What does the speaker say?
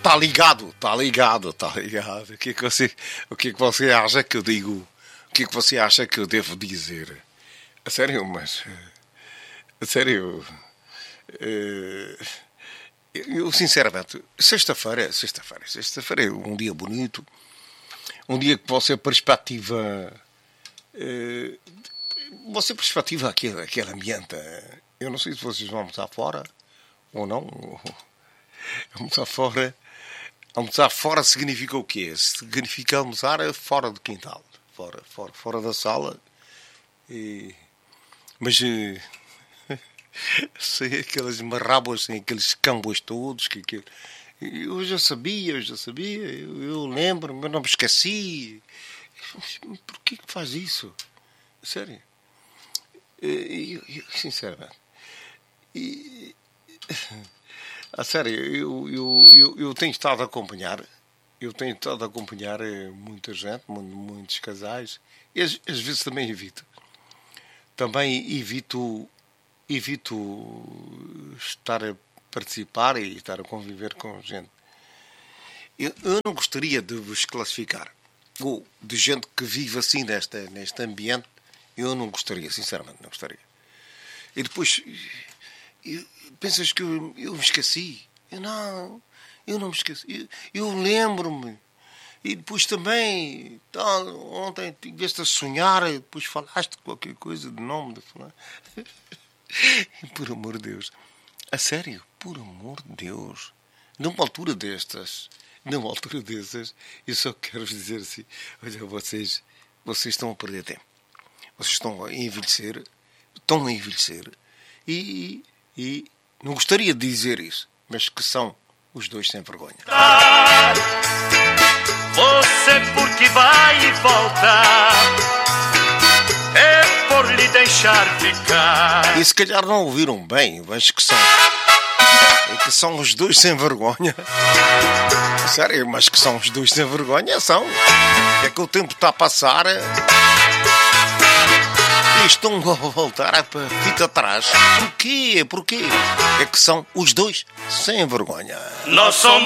Está ligado. O que é que você acha que eu digo? O que é que você acha que eu devo dizer? A sério, mas... A sério... Eu sinceramente, sexta-feira é um dia bonito, um dia que você perspectiva aquele ambiente. Eu não sei se vocês vão almoçar fora ou não. Almoçar fora significa o quê? Significa almoçar fora do quintal, fora da sala. Mas sei aquelas marrábuas, assim, aqueles cambos todos que eu já sabia, eu lembro, mas não me esqueci. Mas por que faz isso? Sério? Sinceramente. A sério, eu tenho estado a acompanhar. Muita gente, muitos casais. E às vezes também evito. Evito estar a participar e estar a conviver com gente. Eu não gostaria de vos classificar. Ou de gente que vive assim neste ambiente. Eu não gostaria, sinceramente, não gostaria. E depois, pensas que eu me esqueci? Eu não me esqueci. Eu lembro-me. E depois também, ontem estiveste a sonhar e depois falaste qualquer coisa de nome de fulano. Por amor de Deus. A sério, por amor de Deus. Numa altura dessas, eu só quero dizer assim, olha, vocês estão a perder tempo. Vocês estão a envelhecer. E não gostaria de dizer isso, mas que são os dois sem vergonha. Você porque vai e volta, é por lhe deixar ficar. E se calhar não ouviram bem, mas que são os dois sem vergonha. Sério, mas que são os dois sem vergonha, são. É que o tempo está a passar e estão a voltar para ficar atrás. Porquê? É que são os dois sem vergonha. Nós somos